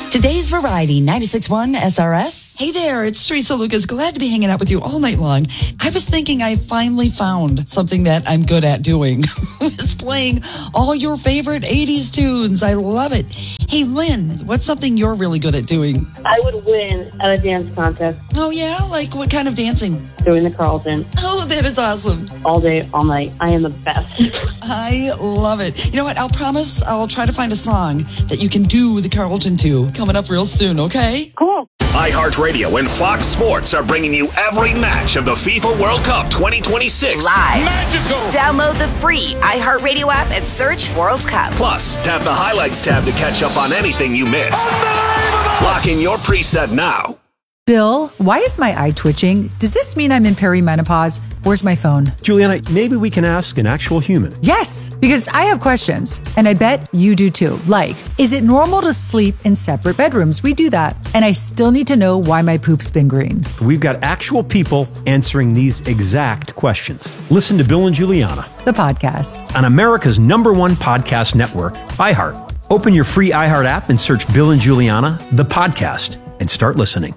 Today's Variety, 96.1 SRS. Hey there, it's Teresa Lucas. Glad to be hanging out with you all night long. I was thinking I finally found something that I'm good at doing. It's playing all your favorite 80s tunes. I love it. Hey, Lynn, what's something you're really good at doing? I would win at a dance contest. Oh, yeah? Like what kind of dancing? Doing the Carlton. Oh, that is awesome. All day, all night. I am the best. I love it. You know what? I'll promise I'll try to find a song that you can do the Carlton to coming up real soon, okay? Cool. iHeartRadio and Fox Sports are bringing you every match of the FIFA World Cup 2026. Live. Magical. Download the free iHeartRadio app and search World Cup. Plus, tap the highlights tab to catch up on anything you missed. Lock in your preset now. Bill, why is my eye twitching? Does this mean I'm in perimenopause? Where's my phone? Juliana, maybe we can ask an actual human. Yes, because I have questions, and I bet you do too. Like, is it normal to sleep in separate bedrooms? We do that. And I still need to know why my poop's been green. We've got actual people answering these exact questions. Listen to Bill and Juliana, The podcast. on America's #1 podcast network, iHeart. Open your free iHeart app and search Bill and Juliana, the podcast, and start listening.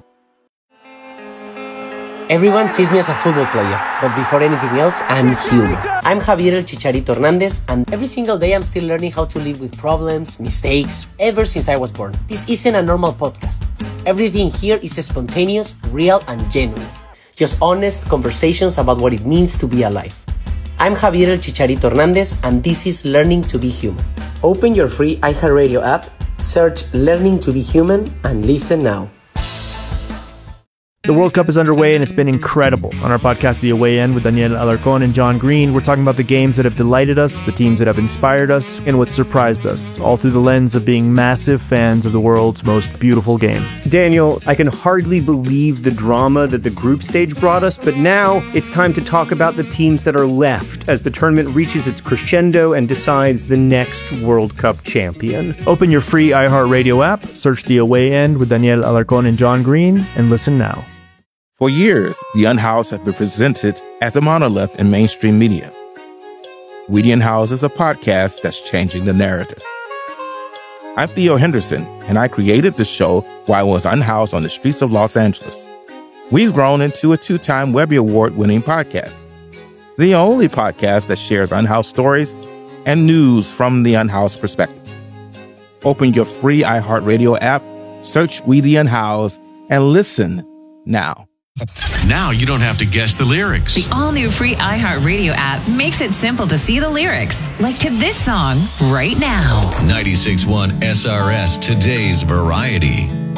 Everyone sees me as a football player, but before anything else, I'm human. I'm Javier El Chicharito Hernandez, and every single day I'm still learning how to live with problems, mistakes, ever since I was born. This isn't a normal podcast. Everything here is spontaneous, real, and genuine. Just honest conversations about what it means to be alive. I'm Javier El Chicharito Hernandez, and this is Learning to be Human. Open your free iHeartRadio app, search Learning to be Human, and listen now. The World Cup is underway and it's been incredible. On our podcast, The Away End, with Daniel Alarcón and John Green, we're talking about the games that have delighted us, the teams that have inspired us, and what surprised us, all through the lens of being massive fans of the world's most beautiful game. Daniel, I can hardly believe the drama that the group stage brought us, but now it's time to talk about the teams that are left as the tournament reaches its crescendo and decides the next World Cup champion. Open your free iHeartRadio app, search The Away End with Daniel Alarcón and John Green, and listen now. For years, The Unhoused have been presented as a monolith in mainstream media. We The Unhoused is a podcast that's changing the narrative. I'm Theo Henderson, and I created the show while I was unhoused on the streets of Los Angeles. We've grown into a 2-time Webby Award-winning podcast, the only podcast that shares unhoused stories and news from the unhoused perspective. Open your free iHeartRadio app, search We The Unhoused, and listen now. Now you don't have to guess the lyrics. The all-new free iHeartRadio app makes it simple to see the lyrics, like to this song right now. 96.1 SRS, today's Variety.